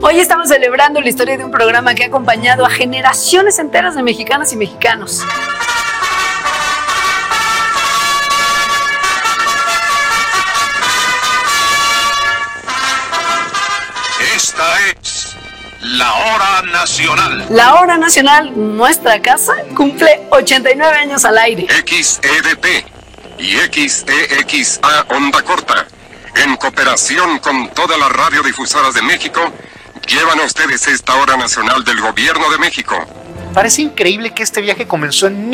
Hoy estamos celebrando la historia de un programa que ha acompañado a generaciones enteras de mexicanas y mexicanos. Esta es la Hora Nacional. La Hora Nacional, nuestra casa, cumple 89 años al aire. XEDP y XEXA Onda Corta, en cooperación con todas las radiodifusoras de México, llevan a ustedes esta Hora Nacional del Gobierno de México. Parece increíble que este viaje comenzó en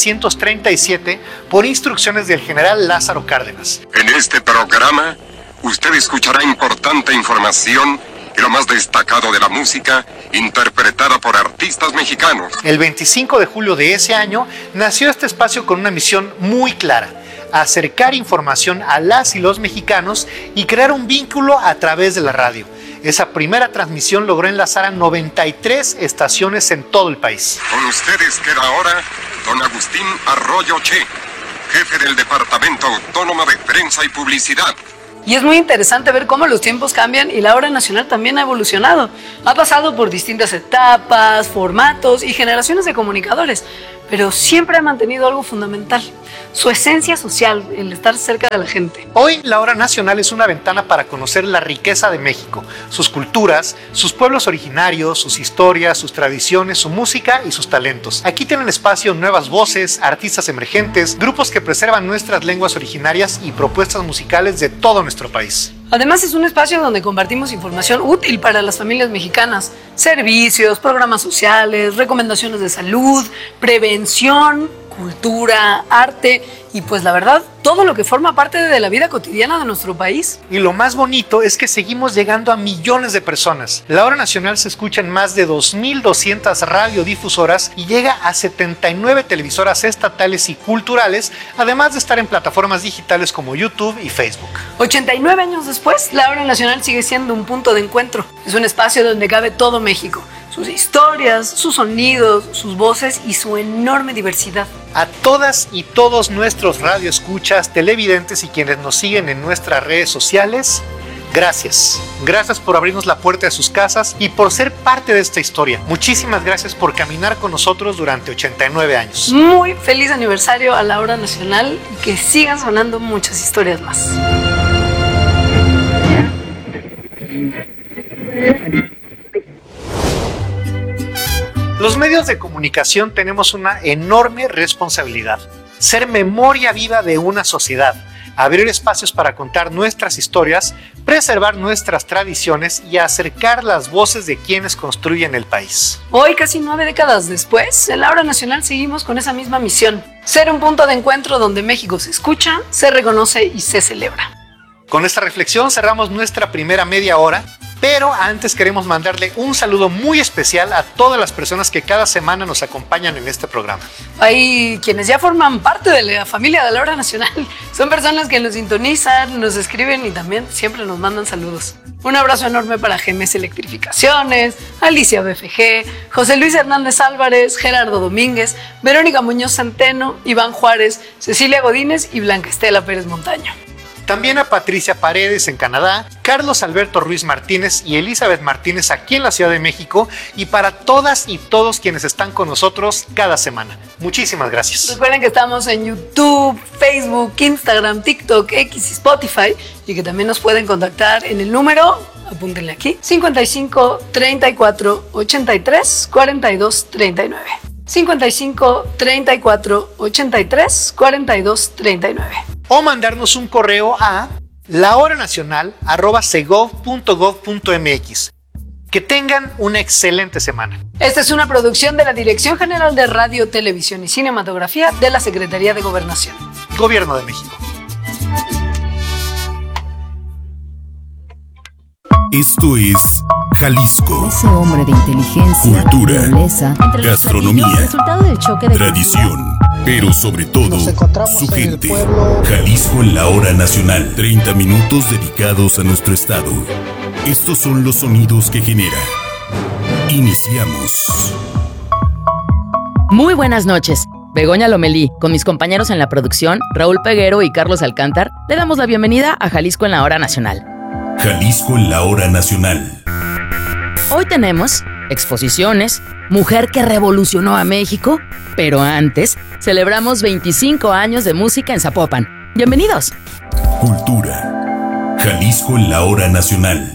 1937 por instrucciones del general Lázaro Cárdenas. En este programa, usted escuchará importante información y lo más destacado de la música interpretada por artistas mexicanos. El 25 de julio de ese año nació este espacio con una misión muy clara: acercar información a las y los mexicanos y crear un vínculo a través de la radio. Esa primera transmisión logró enlazar a 93 estaciones en todo el país. Con ustedes queda ahora don Agustín Arroyo Che, jefe del Departamento Autónomo de Prensa y Publicidad. Y es muy interesante ver cómo los tiempos cambian y la Hora Nacional también ha evolucionado. Ha pasado por distintas etapas, formatos y generaciones de comunicadores, pero siempre ha mantenido algo fundamental: su esencia social, el estar cerca de la gente. Hoy la Hora Nacional es una ventana para conocer la riqueza de México, sus culturas, sus pueblos originarios, sus historias, sus tradiciones, su música y sus talentos. Aquí tienen espacio nuevas voces, artistas emergentes, grupos que preservan nuestras lenguas originarias y propuestas musicales de todo nuestro país. Además, es un espacio donde compartimos información útil para las familias mexicanas: servicios, programas sociales, recomendaciones de salud, prevención, cultura, arte y pues la verdad, todo lo que forma parte de la vida cotidiana de nuestro país. Y lo más bonito es que seguimos llegando a millones de personas. La Hora Nacional se escucha en más de 2.200 radiodifusoras y llega a 79 televisoras estatales y culturales, además de estar en plataformas digitales como YouTube y Facebook. 89 años después, la Hora Nacional sigue siendo un punto de encuentro. Es un espacio donde cabe todo México: sus historias, sus sonidos, sus voces y su enorme diversidad. A todas y todos nuestros radioescuchas, televidentes y quienes nos siguen en nuestras redes sociales, gracias. Gracias por abrirnos la puerta de sus casas y por ser parte de esta historia. Muchísimas gracias por caminar con nosotros durante 89 años. Muy feliz aniversario a la Hora Nacional y que sigan sonando muchas historias más. Los medios de comunicación tenemos una enorme responsabilidad: ser memoria viva de una sociedad, abrir espacios para contar nuestras historias, preservar nuestras tradiciones y acercar las voces de quienes construyen el país. Hoy, casi 9 décadas después, en la Hora Nacional seguimos con esa misma misión: ser un punto de encuentro donde México se escucha, se reconoce y se celebra. Con esta reflexión cerramos nuestra primera media hora, pero antes queremos mandarle un saludo muy especial a todas las personas que cada semana nos acompañan en este programa. Hay quienes ya forman parte de la familia de la Hora Nacional. Son personas que nos sintonizan, nos escriben y también siempre nos mandan saludos. Un abrazo enorme para GMS Electrificaciones, Alicia BFG, José Luis Hernández Álvarez, Gerardo Domínguez, Verónica Muñoz Centeno, Iván Juárez, Cecilia Godínez y Blanca Estela Pérez Montaño. También a Patricia Paredes en Canadá, Carlos Alberto Ruiz Martínez y Elizabeth Martínez aquí en la Ciudad de México, y para todas y todos quienes están con nosotros cada semana. Muchísimas gracias. Recuerden que estamos en YouTube, Facebook, Instagram, TikTok, X y Spotify, y que también nos pueden contactar en el número, apúntenle aquí, 55 34 83 42 39. 55 34 83 42 39. O mandarnos un correo a lahoranacional@segov.gov.mx. Que tengan una excelente semana. Esta es una producción de la Dirección General de Radio, Televisión y Cinematografía de la Secretaría de Gobernación. Gobierno de México. Esto es Jalisco. Ese hombre de inteligencia, cultura, nobleza, gastronomía, resultado del choque de tradición, pero sobre todo su gente. Jalisco en la Hora Nacional. 30 minutos dedicados a nuestro estado. Estos son los sonidos que genera. Iniciamos. Muy buenas noches. Begoña Lomelí, con mis compañeros en la producción, Raúl Peguero y Carlos Alcántar, le damos la bienvenida a Jalisco en la Hora Nacional. Jalisco en la Hora Nacional. Hoy tenemos exposiciones, mujer que revolucionó a México, pero antes celebramos 25 años de música en Zapopan. Bienvenidos. Cultura. Jalisco en la hora nacional.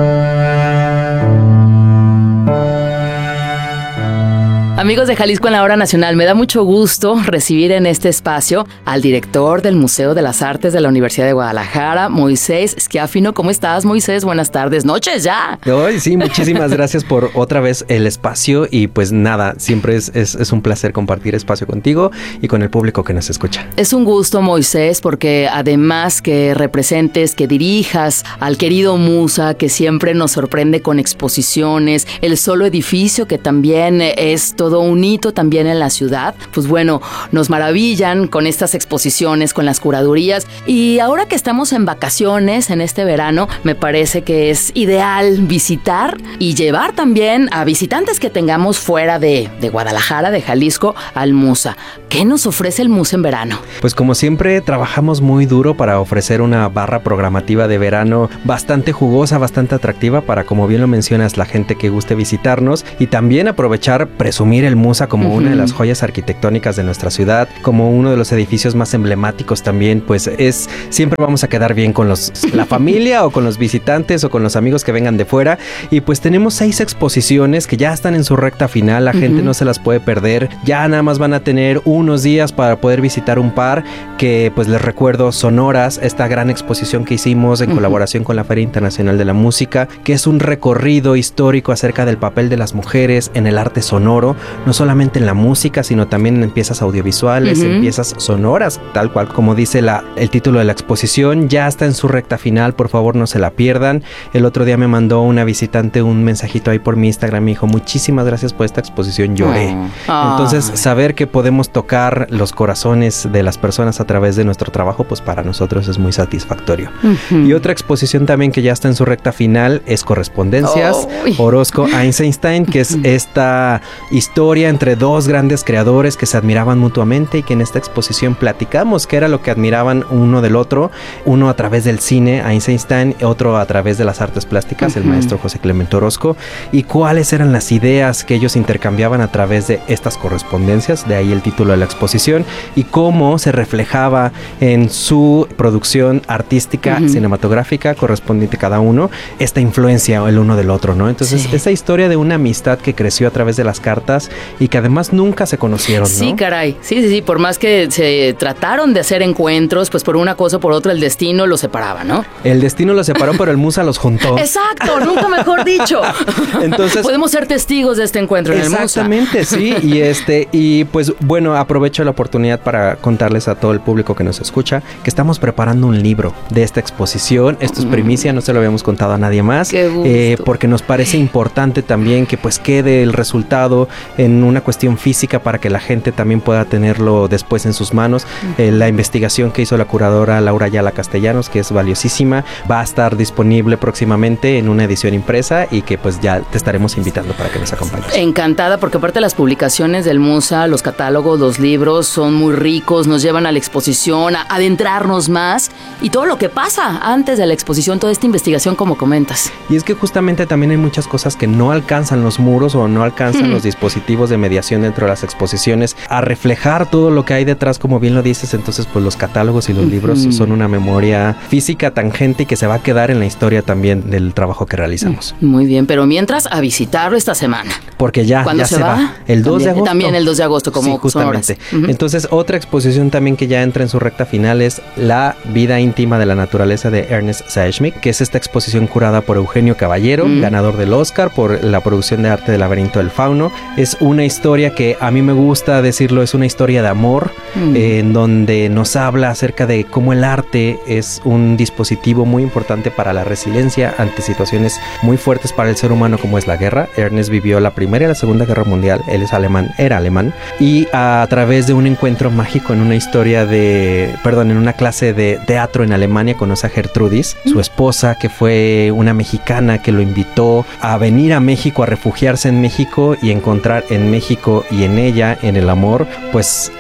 Amigos de Jalisco en la Hora Nacional, me da mucho gusto recibir en este espacio al director del Museo de las Artes de la Universidad de Guadalajara, Moisés Schiaffino. ¿Cómo estás, Moisés? Buenas tardes, noches ya. Hoy sí, muchísimas gracias por otra vez el espacio y pues nada, siempre es un placer compartir espacio contigo y con el público que nos escucha. Es un gusto, Moisés, porque además que representes, que dirijas al querido Musa, que siempre nos sorprende con exposiciones, el solo edificio que también es todo un hito también en la ciudad, pues bueno, nos maravillan con estas exposiciones, con las curadurías, y ahora que estamos en vacaciones en este verano, me parece que es ideal visitar y llevar también a visitantes que tengamos fuera de Guadalajara, de Jalisco, al Musa. ¿Qué nos ofrece el Musa en verano? Pues como siempre trabajamos muy duro para ofrecer una barra programativa de verano bastante jugosa, bastante atractiva para, como bien lo mencionas, la gente que guste visitarnos, y también aprovechar, presumir el Musa como una de las joyas arquitectónicas de nuestra ciudad, como uno de los edificios más emblemáticos también, pues siempre vamos a quedar bien con la familia o con los visitantes o con los amigos que vengan de fuera. Y pues tenemos 6 exposiciones que ya están en su recta final, la gente no se las puede perder, ya nada más van a tener unos días para poder visitar un par, que pues les recuerdo Sonoras, esta gran exposición que hicimos en colaboración con la Feria Internacional de la Música, que es un recorrido histórico acerca del papel de las mujeres en el arte sonoro, no solamente en la música, sino también en piezas audiovisuales, en piezas sonoras, tal cual como dice el título de la exposición. Ya está en su recta final, por favor no se la pierdan. El otro día me mandó una visitante un mensajito ahí por mi Instagram, me dijo: muchísimas gracias por esta exposición, lloré. Entonces, saber que podemos tocar los corazones de las personas a través de nuestro trabajo, pues para nosotros es muy satisfactorio. Y otra exposición también que ya está en su recta final es Correspondencias, Orozco Eisenstein, que es esta historia entre dos grandes creadores que se admiraban mutuamente y que en esta exposición platicamos qué era lo que admiraban uno del otro, uno a través del cine, Eisenstein, otro a través de las artes plásticas, el maestro José Clemente Orozco, y cuáles eran las ideas que ellos intercambiaban a través de estas correspondencias, de ahí el título de la exposición, y cómo se reflejaba en su producción artística, cinematográfica, correspondiente cada uno, esta influencia el uno del otro, ¿no? Entonces, esa historia de una amistad que creció a través de las cartas y que además nunca se conocieron, ¿no? Sí, caray. Sí. Por más que se trataron de hacer encuentros, pues por una cosa o por otra el destino los separaba, ¿no? El destino los separó, pero el Musa los juntó. Exacto, nunca mejor dicho. Entonces, podemos ser testigos de este encuentro en el Musa. Exactamente, sí. Y pues bueno, aprovecho la oportunidad para contarles a todo el público que nos escucha que estamos preparando un libro de esta exposición. Esto es primicia, no se lo habíamos contado a nadie más. Qué gusto. Porque nos parece importante también que pues quede el resultado en una cuestión física para que la gente también pueda tenerlo después en sus manos. La investigación que hizo la curadora Laura Ayala Castellanos, que es valiosísima, va a estar disponible próximamente en una edición impresa y que pues ya te estaremos invitando para que nos acompañes. Encantada, porque aparte las publicaciones del Musa, los catálogos, los libros son muy ricos, nos llevan a la exposición, a adentrarnos más y todo lo que pasa antes de la exposición, toda esta investigación como comentas. Y es que justamente también hay muchas cosas que no alcanzan los muros o no alcanzan los dispositivos de mediación dentro de las exposiciones a reflejar todo lo que hay detrás, como bien lo dices. Entonces pues los catálogos y los libros son una memoria física tangente y que se va a quedar en la historia también del trabajo que realizamos. Muy bien, pero mientras a visitarlo esta semana. Porque ya se va. El 2 de agosto. También el 2 de agosto, como sí, justamente. Entonces otra exposición también que ya entra en su recta final es La vida íntima de la naturaleza de Ernest Saechmick, que es esta exposición curada por Eugenio Caballero, ganador del Oscar por la producción de arte del Laberinto del Fauno. Es una historia que a mí me gusta decirlo, es una historia de amor, en donde nos habla acerca de cómo el arte es un dispositivo muy importante para la resiliencia ante situaciones muy fuertes para el ser humano, como es la guerra. Ernest vivió la Primera y la Segunda Guerra Mundial, él es alemán, era alemán, y a través de un encuentro mágico en en una clase de teatro en Alemania, conoce a Gertrudis, su esposa, que fue una mexicana que lo invitó a venir a México, a refugiarse en México y encontrar en México y en ella, en el amor, pues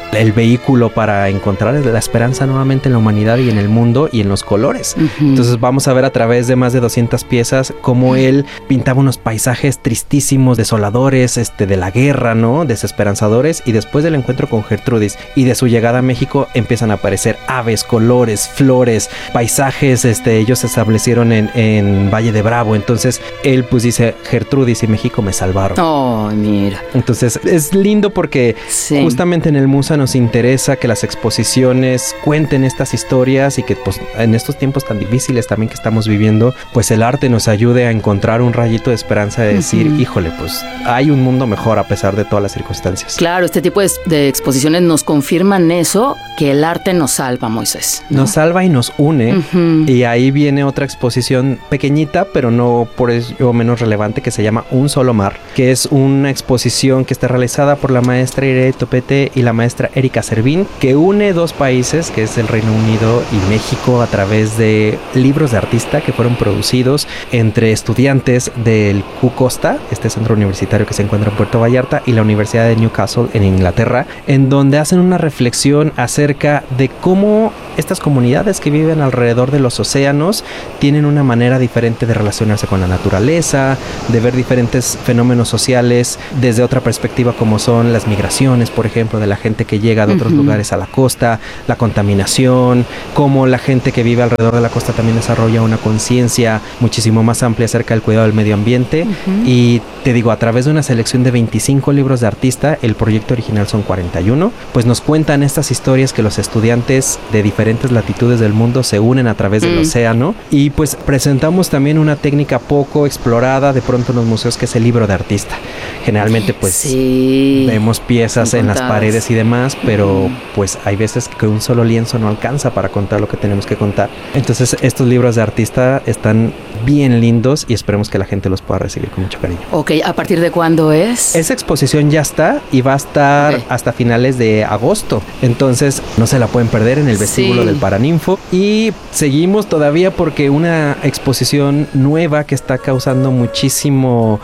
el vehículo para encontrar la esperanza nuevamente en la humanidad y en el mundo y en los colores. Entonces vamos a ver a través de más de 200 piezas cómo él pintaba unos paisajes tristísimos, desoladores, de la guerra, ¿no? Desesperanzadores, y después del encuentro con Gertrudis y de su llegada a México empiezan a aparecer aves, colores, flores, paisajes, ellos se establecieron en Valle de Bravo. Entonces él pues dice, Gertrudis y México me salvaron. Oh, mira. Entonces es lindo porque justamente en el Musa nos interesa que las exposiciones cuenten estas historias y que pues en estos tiempos tan difíciles también que estamos viviendo, pues el arte nos ayude a encontrar un rayito de esperanza de decir, híjole, pues hay un mundo mejor a pesar de todas las circunstancias. Claro, este tipo de exposiciones nos confirman eso, que el arte nos salva, Moisés, ¿no? Nos salva y nos une, y ahí viene otra exposición pequeñita, pero no por ello menos relevante, que se llama Un Solo Mar, que es una exposición que está realizada por la maestra Irene Topete y la maestra Erika Servín, que une dos países, que es el Reino Unido y México, a través de libros de artista que fueron producidos entre estudiantes del Q Costa, este centro universitario que se encuentra en Puerto Vallarta, y la Universidad de Newcastle en Inglaterra, en donde hacen una reflexión acerca de cómo estas comunidades que viven alrededor de los océanos tienen una manera diferente de relacionarse con la naturaleza, de ver diferentes fenómenos sociales desde otra perspectiva, como son las migraciones, por ejemplo, de la gente que llega de otros lugares a la costa, la contaminación, cómo la gente que vive alrededor de la costa también desarrolla una conciencia muchísimo más amplia acerca del cuidado del medio ambiente. Y te digo, a través de una selección de 25 libros de artista, el proyecto original son 41, pues nos cuentan estas historias que los estudiantes de diferentes latitudes del mundo se unen a través del océano, y pues presentamos también una técnica poco explorada de pronto en los museos, que es el libro de artista. Generalmente pues vemos piezas en las paredes y demás, pero pues hay veces que un solo lienzo no alcanza para contar lo que tenemos que contar. Entonces estos libros de artista están bien lindos y esperemos que la gente los pueda recibir con mucho cariño. Ok, ¿a partir de cuándo es? Esa exposición ya está y va a estar hasta finales de agosto. Entonces no se la pueden perder en el vestíbulo del Paraninfo. Y seguimos todavía porque una exposición nueva que está causando muchísimo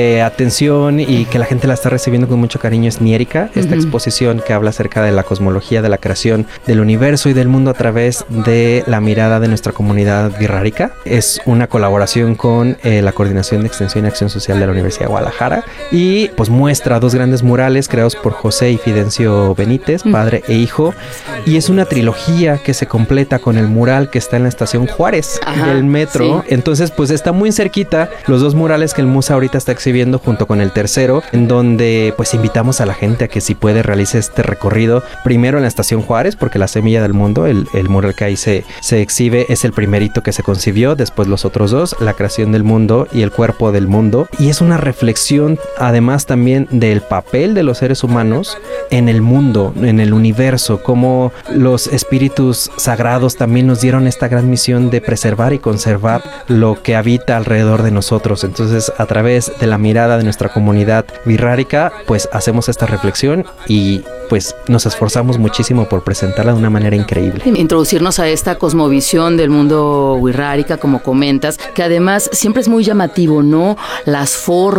atención y que la gente la está recibiendo con mucho cariño es Niérica. Esta exposición que habla acerca de la cosmología de la creación del universo y del mundo a través de la mirada de nuestra comunidad birrárica. Es una colaboración con la Coordinación de Extensión y Acción Social de la Universidad de Guadalajara, y pues muestra dos grandes murales creados por José y Fidencio Benítez, padre e hijo, y es una trilogía que se completa con el mural que está en la estación Juárez del metro. Entonces pues está muy cerquita los dos murales que el Musa ahorita está exhibiendo junto con el tercero, en donde pues invitamos a la gente a que si puede realice este recorrido primero en la estación Juárez, porque la semilla del mundo, el mural que ahí se exhibe, es el primerito que se concibió, después los otros dos, la creación del mundo y el cuerpo del mundo, y es una reflexión además también del papel de los seres humanos en el mundo, en el universo, cómo los espíritus sagrados también nos dieron esta gran misión de preservar y conservar lo que habita alrededor de nosotros. Entonces a través de la mirada de nuestra comunidad birrárica pues hacemos esta reflexión y pues nos esforzamos muchísimo por presentarla de una manera increíble. Introducirnos a esta cosmovisión del mundo birrárica, como comentas, que además siempre es muy llamativo, ¿no? Las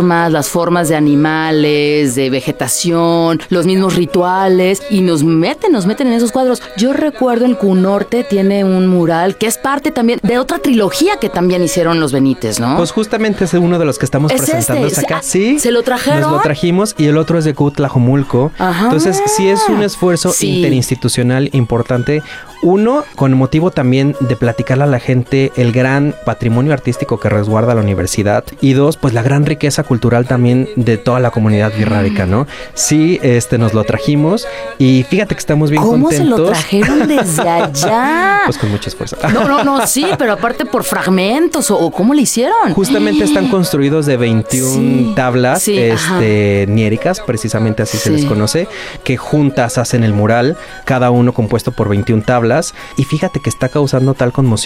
formas de animales, de vegetación, los mismos rituales, y nos meten en esos cuadros. Yo recuerdo en Cunorte tiene un mural que es parte también de otra trilogía que también hicieron los Benítez, ¿no? Pues justamente es uno de los que estamos presentando acá. Sí, ¿se lo trajeron? Nos lo trajimos, y el otro es de Cutlajomulco. Entonces sí es un esfuerzo interinstitucional importante. Uno, con motivo también de platicarle a la gente el gran patrimonio artístico que resguarda la universidad, y dos, pues la gran riqueza cultural también de toda la comunidad birrárica, ¿no? Sí, nos lo trajimos y fíjate que estamos bien contentos. ¿Cómo se lo trajeron desde allá? Pues con mucho esfuerzo. No, sí, pero aparte por fragmentos, o ¿cómo le hicieron? Justamente están construidos de 21 tablas niéricas, precisamente así se les conoce, que juntas hacen el mural, cada uno compuesto por 21 tablas. Y fíjate que está causando tal conmoción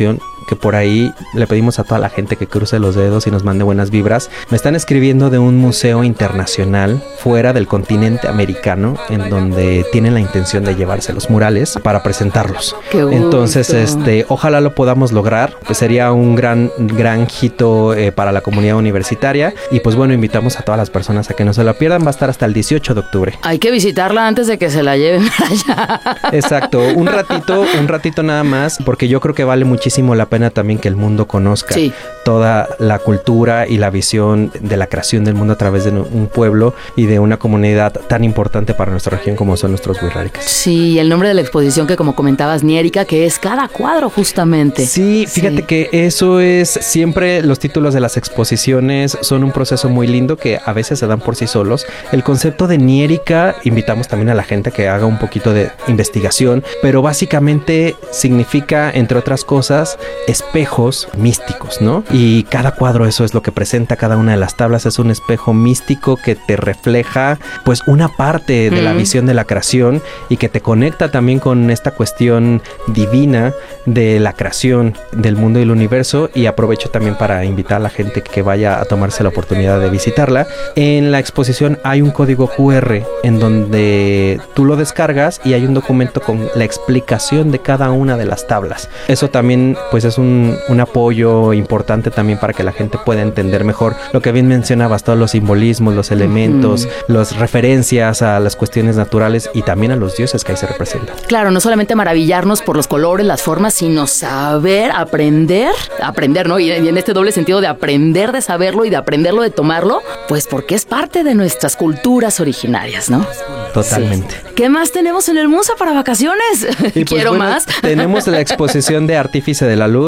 que por ahí le pedimos a toda la gente que cruce los dedos y nos mande buenas vibras. Me están escribiendo de un museo internacional fuera del continente americano, en donde tienen la intención de llevarse los murales para presentarlos. Qué gusto. Entonces, ojalá lo podamos lograr. Pues sería un gran hito para la comunidad universitaria. Y pues bueno, invitamos a todas las personas a que no se la pierdan. Va a estar hasta el 18 de octubre. Hay que visitarla antes de que se la lleven para allá. Exacto, un ratito nada más, porque yo creo que vale muchísimo la pena también que el mundo conozca toda la cultura y la visión de la creación del mundo a través de un pueblo y de una comunidad tan importante para nuestra región como son nuestros Wixárikas. Sí, el nombre de la exposición que como comentabas, Niérica, que es cada cuadro justamente. Sí, fíjate que eso es siempre, los títulos de las exposiciones son un proceso muy lindo que a veces se dan por sí solos. El concepto de Niérica, invitamos también a la gente que haga un poquito de investigación, pero básicamente significa, entre otras cosas, espejos místicos, ¿no? Y cada cuadro eso es lo que presenta, cada una de las tablas es un espejo místico que te refleja pues una parte de la visión de la creación y que te conecta también con esta cuestión divina de la creación del mundo y el universo. Y aprovecho también para invitar a la gente que vaya a tomarse la oportunidad de visitarla. En la exposición hay un código QR en donde tú lo descargas y hay un documento con la explicación de cada una de las tablas. Eso también pues es un apoyo importante también para que la gente pueda entender mejor lo que bien mencionabas, todos los simbolismos, los elementos, las referencias a las cuestiones naturales y también a los dioses que ahí se representan. Claro, no solamente maravillarnos por los colores, las formas, sino saber, aprender, ¿no? Y en este doble sentido de aprender de saberlo y de aprenderlo de tomarlo, pues porque es parte de nuestras culturas originarias, ¿no? Totalmente. Sí. ¿Qué más tenemos en el Musa para vacaciones? Y pues, Quiero bueno, más. Tenemos la exposición de Artífice de la Luz.